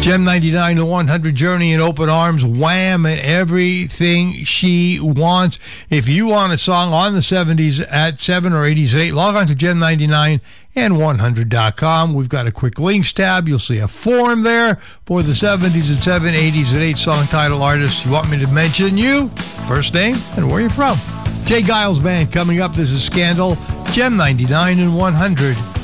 Gem 99 to 100 Journey in Open Arms, Wham, and Everything She Wants. If you want a song on the 70s at 7 or 80s 8, log on to Gem99 and 100.com. We've got a quick links tab. You'll see a form there for the 70s and 7, 80s and 8 song title artists. You want me to mention you, first name, and where you're from. Jay Giles Band coming up. This is Scandal, Gem 99 and 100.